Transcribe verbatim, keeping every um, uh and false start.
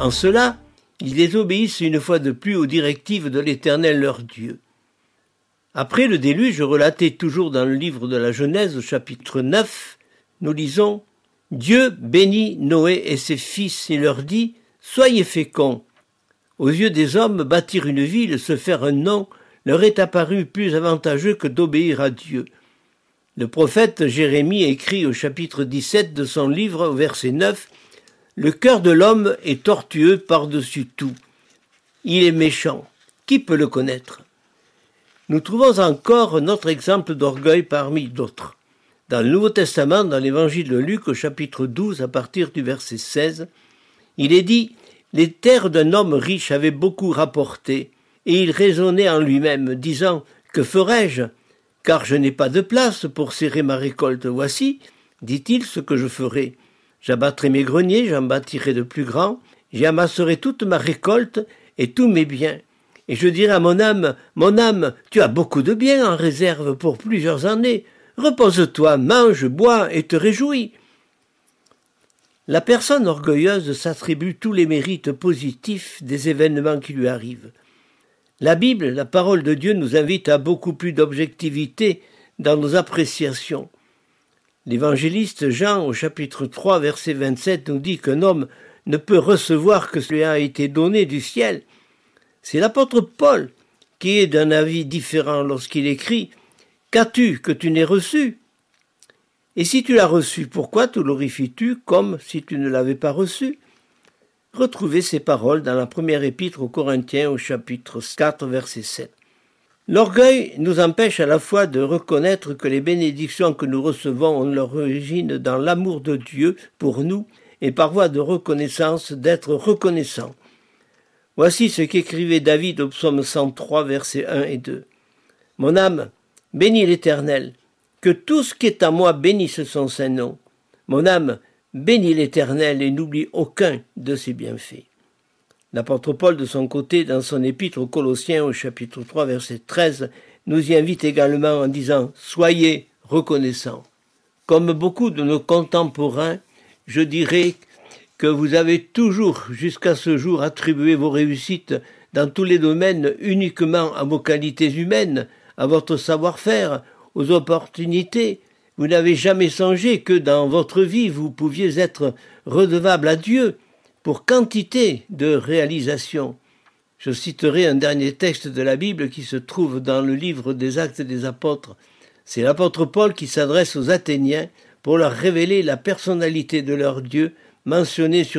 En cela, ils désobéissent une fois de plus aux directives de l'Éternel leur Dieu. Après le déluge, relaté toujours dans le livre de la Genèse au chapitre neuf, nous lisons « Dieu bénit Noé et ses fils et leur dit « Soyez féconds ». Aux yeux des hommes, bâtir une ville, se faire un nom, leur est apparu plus avantageux que d'obéir à Dieu. Le prophète Jérémie écrit au chapitre dix-sept de son livre, au verset neuf, « Le cœur de l'homme est tortueux par-dessus tout. Il est méchant. Qui peut le connaître ?» Nous trouvons encore notre exemple d'orgueil parmi d'autres. Dans le Nouveau Testament, dans l'évangile de Luc, au chapitre douze, à partir du verset seize, il est dit « Les terres d'un homme riche avaient beaucoup rapporté, et il raisonnait en lui-même, disant « Que ferai-je ? Car je n'ai pas de place pour serrer ma récolte. Voici, dit-il, ce que je ferai. J'abattrai mes greniers, j'en bâtirai de plus grands, j'y amasserai toute ma récolte et tous mes biens. Et je dirai à mon âme, mon âme, tu as beaucoup de biens en réserve pour plusieurs années. Repose-toi, mange, bois et te réjouis. » La personne orgueilleuse s'attribue tous les mérites positifs des événements qui lui arrivent. La Bible, la parole de Dieu, nous invite à beaucoup plus d'objectivité dans nos appréciations. L'évangéliste Jean, au chapitre trois, verset vingt-sept, nous dit qu'un homme ne peut recevoir que ce qui lui a été donné du ciel. C'est l'apôtre Paul qui est d'un avis différent lorsqu'il écrit « Qu'as-tu que tu n'aies reçu ? Et si tu l'as reçu, pourquoi te glorifies-tu comme si tu ne l'avais pas reçu ?» Retrouvez ces paroles dans la première épître aux Corinthiens au chapitre quatre, verset sept. L'orgueil nous empêche à la fois de reconnaître que les bénédictions que nous recevons ont leur origine dans l'amour de Dieu pour nous et par voie de reconnaissance d'être reconnaissants. Voici ce qu'écrivait David au psaume cent trois, versets un et deux. « Mon âme, bénis l'Éternel, que tout ce qui est à moi bénisse son saint nom. Mon âme, bénis l'Éternel et n'oublie aucun de ses bienfaits. » L'apôtre Paul, de son côté, dans son épître aux Colossiens, au chapitre trois, verset treize, nous y invite également en disant « Soyez reconnaissants ». Comme beaucoup de nos contemporains, je dirais que vous avez toujours, jusqu'à ce jour, attribué vos réussites dans tous les domaines uniquement à vos qualités humaines, à votre savoir-faire, aux opportunités. Vous n'avez jamais songé que dans votre vie, vous pouviez être redevable à Dieu pour quantité de réalisations. Je citerai un dernier texte de la Bible qui se trouve dans le livre des Actes des Apôtres. C'est l'apôtre Paul qui s'adresse aux Athéniens pour leur révéler la personnalité de leur Dieu mentionnée sur